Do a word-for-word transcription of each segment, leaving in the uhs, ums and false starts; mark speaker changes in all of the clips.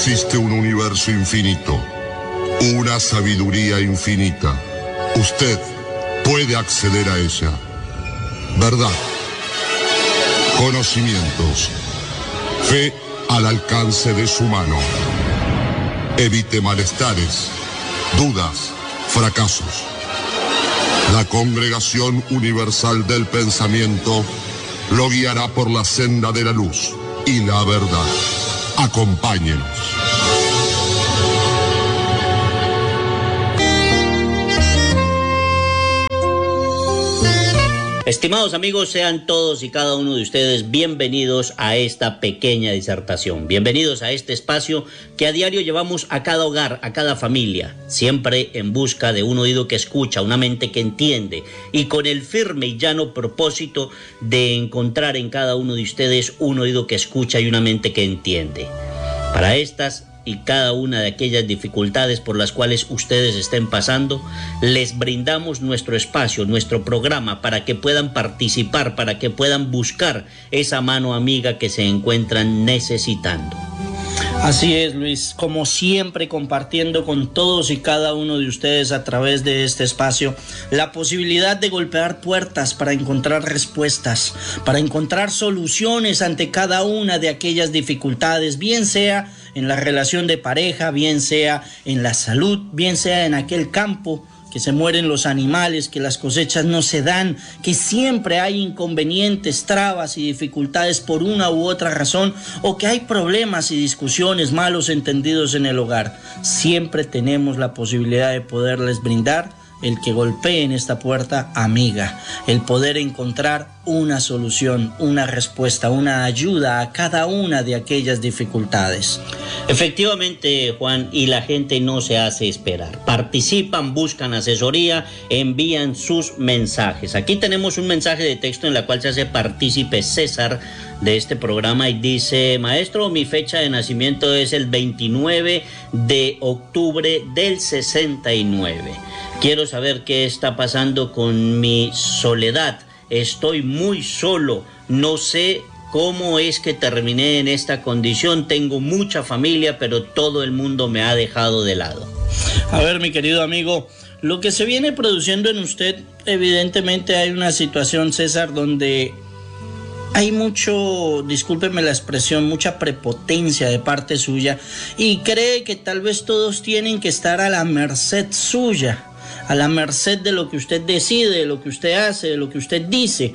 Speaker 1: Existe un universo infinito, una sabiduría infinita. Usted puede acceder a ella. Verdad, conocimientos, fe al alcance de su mano. Evite malestares, dudas, fracasos. La Congregación Universal del Pensamiento lo guiará por la senda de la luz y la verdad. Acompáñenos.
Speaker 2: Estimados amigos, sean todos y cada uno de ustedes bienvenidos a esta pequeña disertación. Bienvenidos a este espacio que a diario llevamos a cada hogar, a cada familia, siempre en busca de un oído que escucha, una mente que entiende y con el firme y llano propósito de encontrar en cada uno de ustedes un oído que escucha y una mente que entiende. Para estas y cada una de aquellas dificultades por las cuales ustedes estén pasando, les brindamos nuestro espacio, nuestro programa, para que puedan participar, para que puedan buscar esa mano amiga que se encuentran necesitando.
Speaker 3: Así es, Luis, como siempre compartiendo con todos y cada uno de ustedes a través de este espacio la posibilidad de golpear puertas para encontrar respuestas, para encontrar soluciones ante cada una de aquellas dificultades, bien sea en la relación de pareja, bien sea en la salud, bien sea en aquel campo que se mueren los animales, que las cosechas no se dan, que siempre hay inconvenientes, trabas y dificultades por una u otra razón, o que hay problemas y discusiones, malos entendidos en el hogar. Siempre tenemos la posibilidad de poderles brindar el que golpeen esta puerta amiga, el poder encontrar una solución, una respuesta, una ayuda a cada una de aquellas dificultades.
Speaker 2: Efectivamente, Juan, y la gente no se hace esperar. Participan, buscan asesoría, envían sus mensajes. Aquí tenemos un mensaje de texto en la cual se hace partícipe César de este programa y dice: maestro, mi fecha de nacimiento es el veintinueve de octubre del sesenta y nueve. Quiero saber qué está pasando con mi soledad. Estoy muy solo. No sé cómo es que terminé en esta condición. Tengo mucha familia, pero todo el mundo me ha dejado de lado.
Speaker 3: A ver, mi querido amigo, lo que se viene produciendo en usted, evidentemente hay una situación, César, donde hay mucho, discúlpeme la expresión, mucha prepotencia de parte suya y cree que tal vez todos tienen que estar a la merced suya, a la merced de lo que usted decide, de lo que usted hace, de lo que usted dice.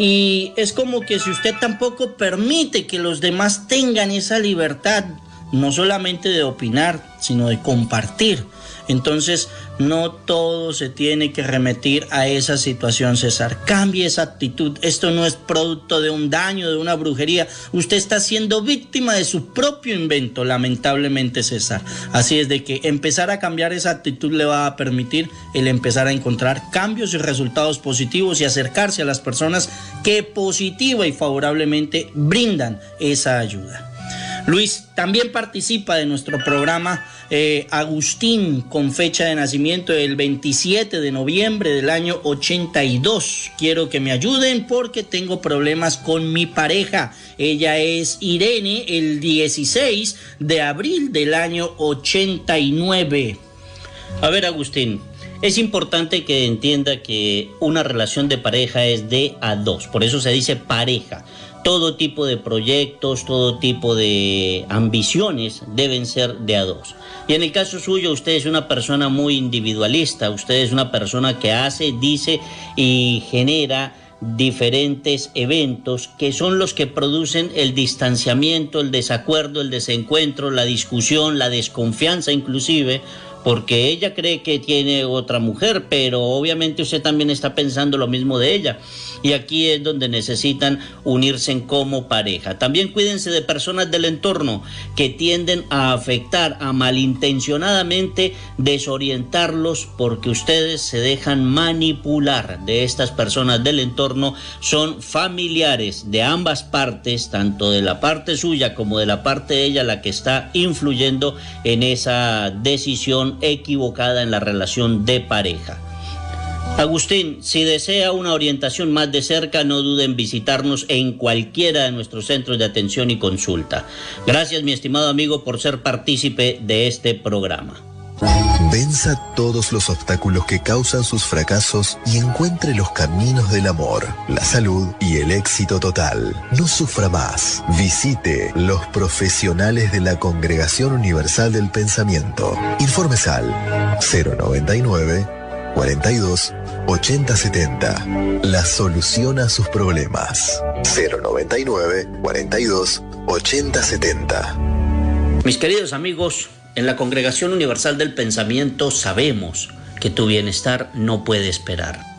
Speaker 3: Y es como que si usted tampoco permite que los demás tengan esa libertad, no solamente de opinar, sino de compartir. Entonces, no todo se tiene que remitir a esa situación, César. Cambie esa actitud. Esto no es producto de un daño, de una brujería. Usted está siendo víctima de su propio invento, lamentablemente, César. Así es de que empezar a cambiar esa actitud le va a permitir el empezar a encontrar cambios y resultados positivos y acercarse a las personas que positiva y favorablemente brindan esa ayuda. Luis, también participa de nuestro programa eh, Agustín, con fecha de nacimiento el veintisiete de noviembre del año ochenta y dos. Quiero que me ayuden porque tengo problemas con mi pareja. Ella es Irene, el dieciséis de abril del año ochenta y nueve.
Speaker 2: A ver, Agustín, es importante que entienda que una relación de pareja es de a dos, por eso se dice pareja. Todo tipo de proyectos, todo tipo de ambiciones deben ser de a dos. Y en el caso suyo, usted es una persona muy individualista, usted es una persona que hace, dice y genera diferentes eventos que son los que producen el distanciamiento, el desacuerdo, el desencuentro, la discusión, la desconfianza inclusive, porque ella cree que tiene otra mujer, pero obviamente usted también está pensando lo mismo de ella. Y aquí es donde necesitan unirse como pareja. También cuídense de personas del entorno que tienden a afectar, a malintencionadamente desorientarlos, porque ustedes se dejan manipular. De estas personas del entorno son familiares de ambas partes, tanto de la parte suya como de la parte de ella, la que está influyendo en esa decisión equivocada en la relación de pareja. Agustín, si desea una orientación más de cerca, no dude en visitarnos en cualquiera de nuestros centros de atención y consulta. Gracias, mi estimado amigo, por ser partícipe de este programa.
Speaker 4: Venza todos los obstáculos que causan sus fracasos y encuentre los caminos del amor, la salud y el éxito total. No sufra más. Visite los profesionales de la Congregación Universal del Pensamiento. Informes al cero noventa y nueve, cuarenta y dos, ochenta setenta. La solución a sus problemas. cero noventa y nueve, cuarenta y dos, ochenta setenta.
Speaker 2: Mis queridos amigos, en la Congregación Universal del Pensamiento sabemos que tu bienestar no puede esperar.